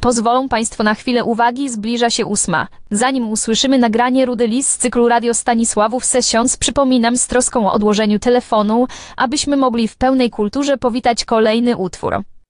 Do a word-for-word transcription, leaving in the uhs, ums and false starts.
Pozwolą Państwo na chwilę uwagi, zbliża się ósma. Zanim usłyszymy nagranie Rudy Lis z cyklu Radio Stanisławów Sessions, przypominam z troską o odłożeniu telefonu, abyśmy mogli w pełnej kulturze powitać kolejny utwór.